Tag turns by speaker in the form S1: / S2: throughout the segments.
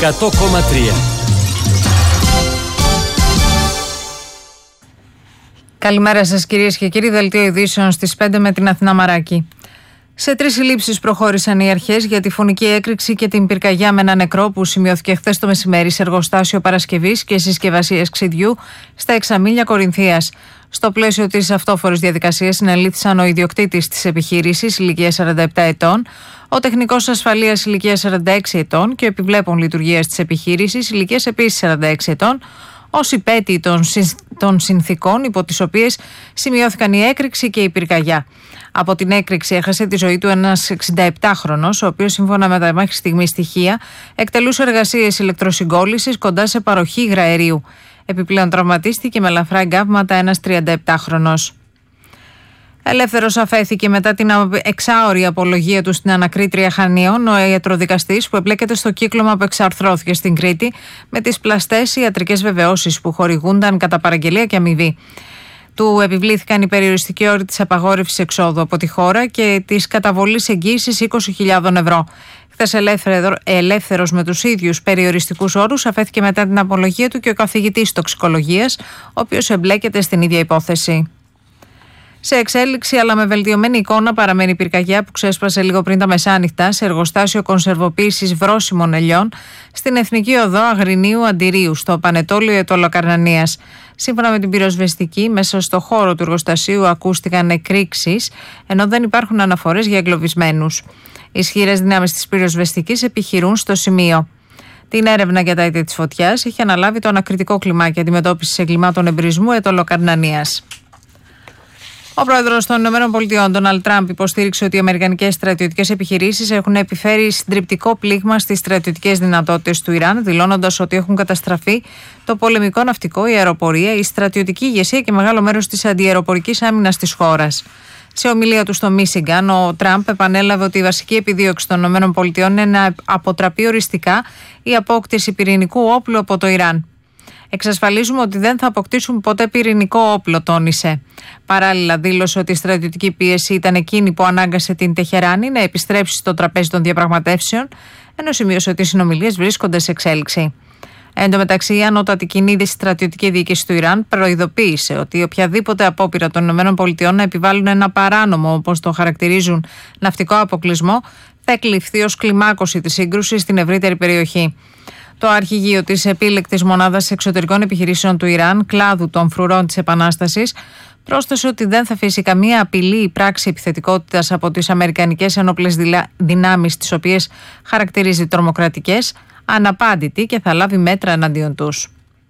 S1: 100,3.
S2: Καλημέρα σας κυρίες και κύριοι, δελτίο ειδήσεων στις 5 με την Αθηνά Μαράκη. Σε 3 συλλήψεις προχώρησαν οι αρχές για τη φωνική έκρηξη και την πυρκαγιά με ένα νεκρό που σημειώθηκε χθες το μεσημέρι σε εργοστάσιο παρασκευής και συσκευασίας ξυδιού στα Εξαμήλια Κορινθίας. Στο πλαίσιο της αυτόφορης διαδικασίας συνελήφθησαν ο ιδιοκτήτης της επιχείρησης ηλικίας 47 ετών, ο τεχνικός ασφαλείας ηλικίας 46 ετών και ο επιβλέπων λειτουργίας της επιχείρησης ηλικίας επίσης 46 ετών, ως υπέτειοι των συνθήκων υπό τις οποίες σημειώθηκαν η έκρηξη και η πυρκαγιά. Από την έκρηξη έχασε τη ζωή του ένας 67χρονος, ο οποίος σύμφωνα με τα μέχρι στιγμή στοιχεία εκτελούσε εργασίες ηλεκτροσυγκόλλησης κοντά σε παροχή υγραερίου. Επιπλέον τραυματίστηκε με ελαφρά εγκάβματα ένας 37χρονος. Ελεύθερος αφέθηκε μετά την εξάωρη απολογία του στην ανακρίτρια Χανίων ο ιατροδικαστής που εμπλέκεται στο κύκλωμα που εξαρθρώθηκε στην Κρήτη με τις πλαστές ιατρικές βεβαιώσεις που χορηγούνταν κατά παραγγελία και αμοιβή. Του επιβλήθηκαν οι περιοριστικοί όροι της απαγόρευσης εξόδου από τη χώρα και της καταβολής εγγύησης 20.000 ευρώ. Χθες ελεύθερος με τους ίδιους περιοριστικούς όρους αφέθηκε μετά την απολογία του και ο καθηγητής τοξικολογίας, ο οποίος εμπλέκεται στην ίδια υπόθεση. Σε εξέλιξη αλλά με βελτιωμένη εικόνα παραμένει η πυρκαγιά που ξέσπασε λίγο πριν τα μεσάνυχτα σε εργοστάσιο κονσερβοποίησης βρώσιμων ελιών στην Εθνική Οδό Αγρινίου Αντιρίου, στο Πανετόλιο Αιτωλοκαρνανίας. Σύμφωνα με την πυροσβεστική, μέσα στο χώρο του εργοστασίου ακούστηκαν εκρήξεις, ενώ δεν υπάρχουν αναφορές για εγκλωβισμένους. Οι ισχυρές δυνάμεις της πυροσβεστικής επιχειρούν στο σημείο. Την έρευνα για τα αίτια της φωτιάς είχε αναλάβει το ανακριτικό κλιμάκι αντιμετώπισης εγκλημάτων εμπρισμού Αιτωλοκαρνανίας. Ο πρόεδρος των ΗΠΑ, Ντόναλντ Τραμπ, υποστήριξε ότι οι αμερικανικές στρατιωτικές επιχειρήσεις έχουν επιφέρει συντριπτικό πλήγμα στις στρατιωτικές δυνατότητες του Ιράν, δηλώνοντας ότι έχουν καταστραφεί το πολεμικό ναυτικό, η αεροπορία, η στρατιωτική ηγεσία και μεγάλο μέρος της αντιαεροπορικής άμυνας της χώρας. Σε ομιλία του στο Μίσιγκαν, ο Τραμπ επανέλαβε ότι η βασική επιδίωξη των ΗΠΑ είναι να αποτραπεί οριστικά η απόκτηση πυρηνικού όπλου από το Ιράν. Εξασφαλίζουμε ότι δεν θα αποκτήσουν ποτέ πυρηνικό όπλο, τόνισε. Παράλληλα, δήλωσε ότι η στρατιωτική πίεση ήταν εκείνη που ανάγκασε την Τεχεράνη να επιστρέψει στο τραπέζι των διαπραγματεύσεων, ενώ σημείωσε ότι οι συνομιλίες βρίσκονται σε εξέλιξη. Εν τω μεταξύ, η ανώτατη κοινή στρατιωτική διοίκηση του Ιράν προειδοποίησε ότι οποιαδήποτε απόπειρα των ΗΠΑ να επιβάλλουν ένα παράνομο, όπως το χαρακτηρίζουν, ναυτικό αποκλεισμό, θα εκλειφθεί ως κλιμάκωση της σύγκρουσης στην ευρύτερη περιοχή. Το αρχηγείο της επίλεκτης μονάδας εξωτερικών επιχειρήσεων του Ιράν, κλάδου των φρουρών της Επανάστασης, πρόσθεσε ότι δεν θα αφήσει καμία απειλή ή πράξη επιθετικότητας από τις αμερικανικές ενόπλες δυνάμεις, τις οποίες χαρακτηρίζει τρομοκρατικές, αναπάντητη και θα λάβει μέτρα εναντίον τους.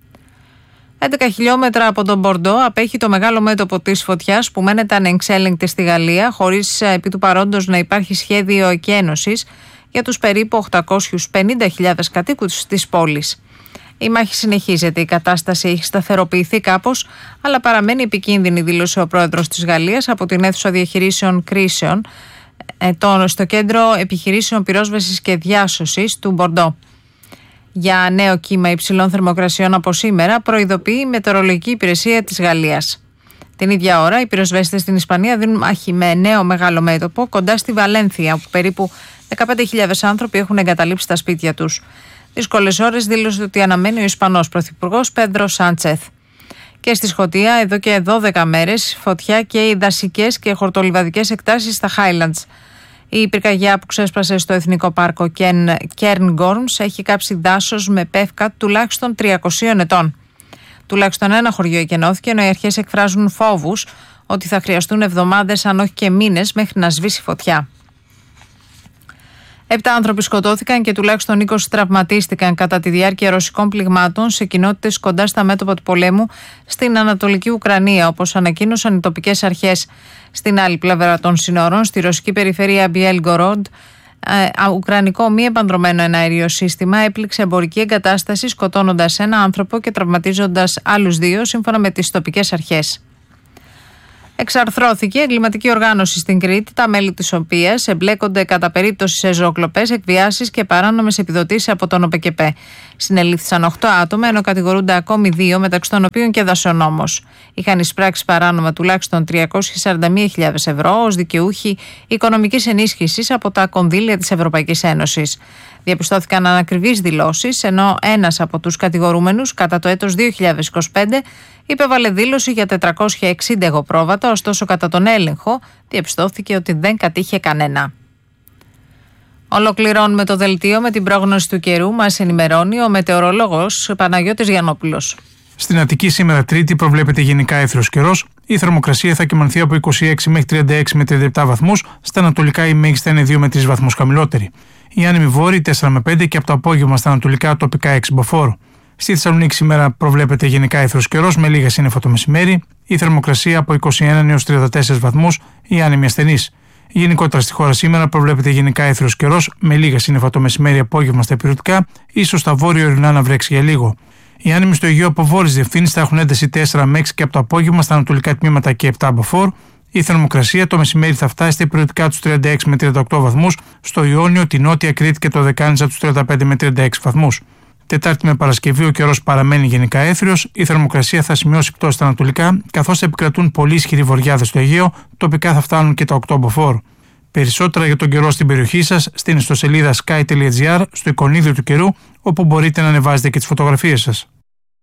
S2: 11 χιλιόμετρα από τον Μπορντό απέχει το μεγάλο μέτωπο της φωτιάς που μένεται ανεξέλεγκτη στη Γαλλία, χωρίς επί του παρόντος να υπάρχει σχέδιο εκένωσης για τους περίπου 850.000 κατοίκους της πόλης. Η μάχη συνεχίζεται, η κατάσταση έχει σταθεροποιηθεί κάπως, αλλά παραμένει επικίνδυνη, δήλωσε ο πρόεδρος της Γαλλίας από την αίθουσα διαχειρήσεων κρίσεων στο κέντρο επιχειρήσεων πυρόσβεσης και διάσωσης του Μπορντό. Για νέο κύμα υψηλών θερμοκρασιών από σήμερα προειδοποιεί η Μετεωρολογική Υπηρεσία της Γαλλίας. Την ίδια ώρα, οι πυροσβέστες στην Ισπανία δίνουν μάχη με νέο μεγάλο μέτωπο κοντά στη Βαλένθια, όπου περίπου 15.000 άνθρωποι έχουν εγκαταλείψει τα σπίτια τους. Δύσκολες ώρες, δήλωσε ότι αναμένει ο Ισπανός Πρωθυπουργός Πέντρο Σάντσεθ. Και στη Σκωτία, εδώ και 12 μέρες, φωτιά και οι δασικές και χορτολιβαδικές εκτάσεις στα Highlands. Η πυρκαγιά που ξέσπασε στο Εθνικό Πάρκο Cairngorms έχει κάψει δάσος με πεύκα τουλάχιστον 300 ετών. Τουλάχιστον ένα χωριό εκενώθηκε, ενώ οι αρχές εκφράζουν φόβους ότι θα χρειαστούν εβδομάδες, αν όχι και μήνες, μέχρι να σβήσει φωτιά. 7 άνθρωποι σκοτώθηκαν και τουλάχιστον 20 τραυματίστηκαν κατά τη διάρκεια ρωσικών πληγμάτων σε κοινότητες κοντά στα μέτωπα του πολέμου στην Ανατολική Ουκρανία, όπως ανακοίνωσαν οι τοπικές αρχές. Στην άλλη πλευρά των συνόρων, στη ρωσική περιφέρεια Μπιέλγκοροντ, ουκρανικό μη επανδρωμένο εναέριο σύστημα έπληξε εμπορική εγκατάσταση, σκοτώνοντας ένα άνθρωπο και τραυματίζοντας άλλους 2, σύμφωνα με τις τοπικές αρχές. Εξαρθρώθηκε εγκληματική οργάνωση στην Κρήτη, τα μέλη της οποίας εμπλέκονται κατά περίπτωση σε ζωοκλοπές, εκβιάσεις και παράνομες επιδοτήσεις από τον ΟΠΕΚΕΠΕ. Συνελήφθησαν 8 άτομα, ενώ κατηγορούνται ακόμη 2, μεταξύ των οποίων και δασονόμος. Είχαν εισπράξει παράνομα τουλάχιστον 341.000 ευρώ ως δικαιούχοι οικονομικής ενίσχυσης από τα κονδύλια της Ευρωπαϊκής Ένωσης. Διαπιστώθηκαν ανακριβείς δηλώσεις, ενώ ένας από τους κατηγορούμενους κατά το έτος 2025 υπέβαλε δήλωση για 460 εγωπρόβατα, ωστόσο κατά τον έλεγχο διαπιστώθηκε ότι δεν κατήχε κανένα. Ολοκληρώνουμε το δελτίο με την πρόγνωση του καιρού. Μας ενημερώνει ο μετεωρολόγος Παναγιώτης Γιαννόπουλος.
S1: Στην Αττική σήμερα Τρίτη προβλέπεται γενικά έθριος καιρός. Η θερμοκρασία θα κυμανθεί από 26 μέχρι 36 με 37 βαθμούς. Στα ανατολικά η μέγιστη είναι 2 με 3 βαθμούς χαμηλότερη. Οι άνεμοι βόρειοι 4 με 5 και από το απόγευμα στα ανατολικά τοπικά 6 μποφόρ. Στη Θεσσαλονίκη σήμερα προβλέπεται γενικά έθριος καιρός με λίγα σύννεφα το μεσημέρι. Η θερμοκρασία από 21 έως 34 βαθμούς, οι άνεμοι ασθενείς. Γενικότερα στη χώρα σήμερα προβλέπεται γενικά έθριος καιρός με λίγα σύννεφα το μεσημέρι, απόγευμα στα υπηρετικά, ίσως στα βόρειο-ορεινά να βρέξει για λίγο. Οι άνεμοι στο Αιγαίο από βόρειες διευθύνσεις θα έχουν ένταση 4 με 6 και από το απόγευμα στα ανατολικά τμήματα και 7 μποφόρ. Η θερμοκρασία το μεσημέρι θα φτάσει στα υπηρετικά τους 36 με 38 βαθμούς, στο Ιόνιο, τη Νότια Κρήτη και το Δεκάνησα τους 35 με 36 βαθμούς. Τετάρτη με Παρασκευή ο καιρός παραμένει γενικά έθριος, η θερμοκρασία θα σημειώσει πτώση στα ανατολικά, καθώς θα επικρατούν πολύ ισχυροί βοριάδες στο Αιγαίο, τοπικά θα φτάνουν και τα 8 μποφόρ. Περισσότερα για τον καιρό στην περιοχή σας στην ιστοσελίδα sky.gr, στο εικονίδιο του καιρού, όπου μπορείτε να ανεβάζετε και τις φωτογραφίες σας.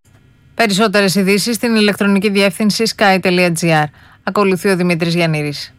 S2: Περισσότερες ειδήσεις στην ηλεκτρονική διεύθυνση sky.gr. Ακολουθεί ο Δημήτρης Γιαννήρης.